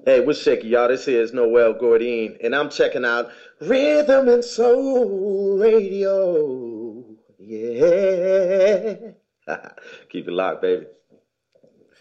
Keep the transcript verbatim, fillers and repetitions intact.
Hey, what's shaking, y'all? This here is Noel Gordine, and I'm checking out Rhythm and Soul Radio. Yeah. Keep it locked, baby.